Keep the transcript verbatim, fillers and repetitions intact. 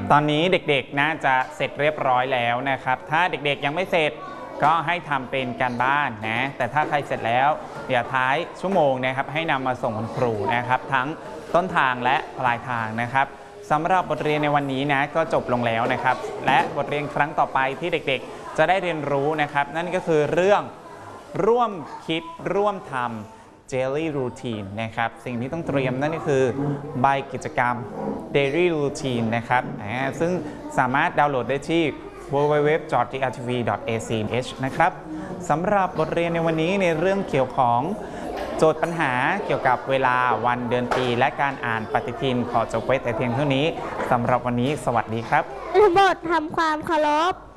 ตอนนี้เด็กๆน่าจะเสร็จเรียบร้อยแล้วนะครับถ้าเด็กๆยังไม่เสร็จก็ให้ทำเป็นการบ้านนะแต่ถ้าใครเสร็จแล้วเดี๋ยวท้ายชั่วโมงนะครับให้นำมาส่งคุณครูนะครับทั้งต้นทางและปลายทางนะครับสำหรับบทเรียนในวันนี้นะก็จบลงแล้วนะครับและบทเรียนครั้งต่อไปที่เด็กๆจะได้เรียนรู้นะครับนั่นก็คือเรื่องร่วมคิดร่วมทำ Daily Routine นะครับสิ่งที่ต้องเตรียมนั่นก็คือใบกิจกรรม Daily Routine นะครับซึ่งสามารถดาวน์โหลดได้ที่ ดับเบิลยู ดับเบิลยู ดับเบิลยู ดอท ที อาร์ ที วี ดอท เอ ซี เอช นะครับสำหรับบทเรียนในวันนี้ในเรื่องเกี่ยวของโจทย์ปัญหาเกี่ยวกับเวลาวันเดือนปีและการอ่านปฏิทินขอจบไว้แต่เพียงเท่านี้สำหรับวันนี้สวัสดีครับบททำความเคารพ